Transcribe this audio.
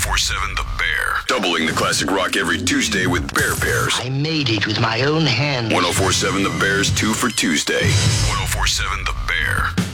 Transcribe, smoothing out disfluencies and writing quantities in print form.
1047 The Bear. Doubling the classic rock every Tuesday with Bear Pairs. I made it with my own hands. 1047 The Bear's 2 for Tuesday. 1047 The Bear.